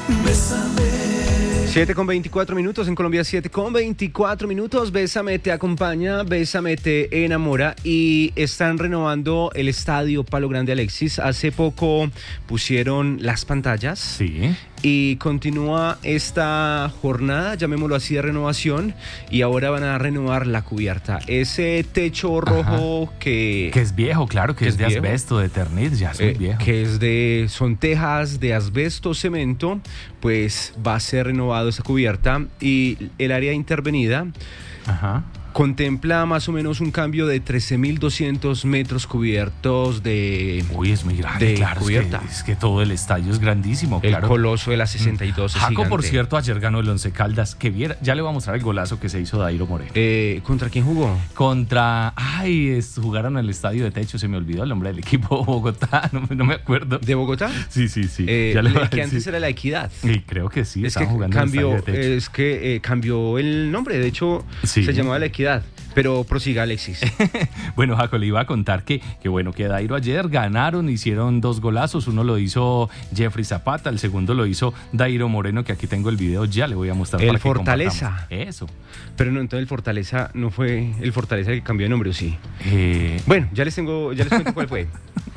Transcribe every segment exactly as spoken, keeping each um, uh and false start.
siete con veinticuatro minutos en Colombia, siete con veinticuatro minutos. Bésame te acompaña, Bésame te enamora y están renovando el estadio Palo Grande, Alexis. Hace poco pusieron las pantallas. Sí. Y continúa esta jornada, llamémoslo así, de renovación, y ahora van a renovar la cubierta. Ese techo rojo Ajá. que... Que es viejo, claro, que, que es, es de viejo. Asbesto, de Eternit, ya es muy eh, viejo. Que es de... son tejas de asbesto, cemento, pues va a ser renovado esa cubierta y el área intervenida... Ajá. Contempla más o menos un cambio de trece mil doscientos metros cubiertos de Uy, es muy grande, de claro, cubierta. Es que, es que todo el estadio es grandísimo, el claro. Coloso de la sesenta y dos es Jaco, gigante. por cierto, ayer ganó el Once Caldas, que viera, ya le voy a mostrar el golazo que se hizo Dairo Moreno. Eh, ¿Contra quién jugó? Contra, ay, es, jugaron en el estadio de techo, se me olvidó el nombre del equipo, Bogotá, no, no me acuerdo. ¿De Bogotá? Sí, sí, sí. Eh, ya le voy a que antes era La Equidad. Y creo que sí, es que jugando cambió, en el estadio de techo. Es que eh, cambió el nombre, de hecho, sí. Se llamaba La Equidad. Pero prosiga, Alexis. Bueno, Jaco, le iba a contar que, que bueno, que Dairo ayer ganaron, hicieron dos golazos. Uno lo hizo Jeffrey Zapata, el segundo lo hizo Dairo Moreno, que aquí tengo el video, ya le voy a mostrar. El para Fortaleza. Que Eso. Pero no, entonces el Fortaleza no fue el Fortaleza el que cambió de nombre, ¿o sí? Eh... Bueno, ya les tengo, ya les cuento cuál fue.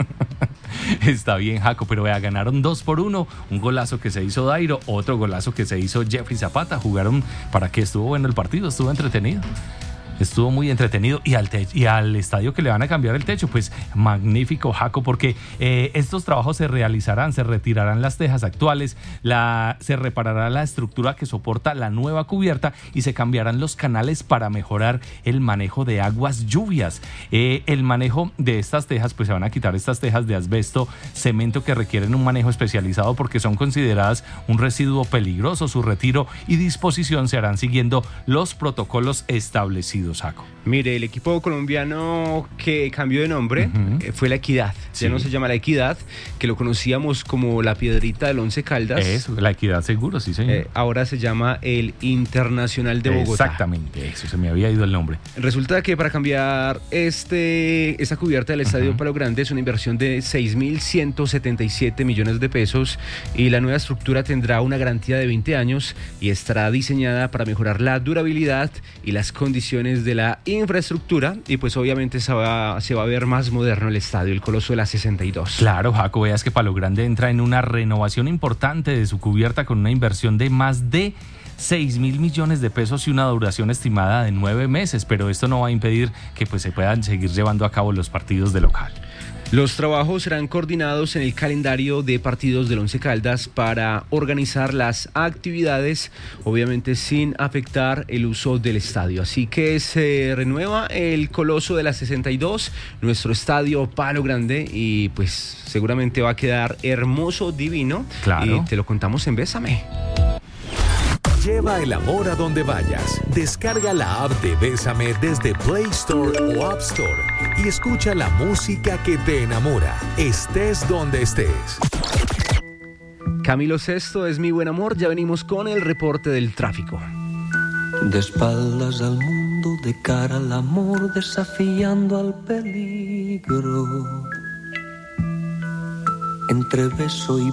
Está bien, Jaco, pero vea, ganaron dos por uno. Un golazo que se hizo Dairo, otro golazo que se hizo Jeffrey Zapata. Jugaron para que estuvo bueno el partido, estuvo entretenido. Estuvo muy entretenido y al, te- y al estadio que le van a cambiar el techo, pues magnífico, Jaco, porque eh, estos trabajos se realizarán, se retirarán las tejas actuales, la, se reparará la estructura que soporta la nueva cubierta y se cambiarán los canales para mejorar el manejo de aguas lluvias. Eh, el manejo de estas tejas, pues se van a quitar estas tejas de asbesto, cemento que requieren un manejo especializado porque son consideradas un residuo peligroso. Su retiro y disposición se harán siguiendo los protocolos establecidos. Saco. Mire, el equipo colombiano que cambió de nombre uh-huh. fue La Equidad. Sí. Ya no se llama La Equidad, que lo conocíamos como la Piedrita del Once Caldas. Eso, La Equidad seguro, sí señor. Eh, ahora se llama el Internacional de Bogotá. Exactamente, eso, se me había ido el nombre. Resulta que para cambiar este esta cubierta del Estadio uh-huh. Palo Grande es una inversión de seis mil ciento setenta y siete millones de pesos y la nueva estructura tendrá una garantía de veinte años y estará diseñada para mejorar la durabilidad y las condiciones de la infraestructura y pues obviamente se va, se va a ver más moderno el estadio, el Coloso de la sesenta y dos. Claro, Jaco, veas que Palo Grande entra en una renovación importante de su cubierta con una inversión de más de seis mil millones de pesos y una duración estimada de nueve meses, pero esto no va a impedir que pues se puedan seguir llevando a cabo los partidos de local. Los trabajos serán coordinados en el calendario de partidos del Once Caldas para organizar las actividades, obviamente sin afectar el uso del estadio. Así que se renueva el Coloso de la sesenta y dos, nuestro estadio Palo Grande, y pues seguramente va a quedar hermoso, divino. Claro. Y te lo contamos en Bésame. Lleva el amor a donde vayas. Descarga la app de Bésame desde Play Store o App Store y escucha la música que te enamora, estés donde estés. Camilo Sesto es mi buen amor. Ya venimos con el reporte del tráfico. De espaldas al mundo, de cara al amor, desafiando al peligro. Entre beso y